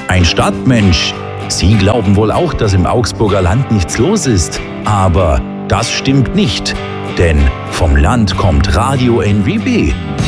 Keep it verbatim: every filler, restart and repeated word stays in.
Ein Stadtmensch. Sie glauben wohl auch, dass im Augsburger Land nichts los ist. Aber das stimmt nicht. Denn vom Land kommt Radio N W B.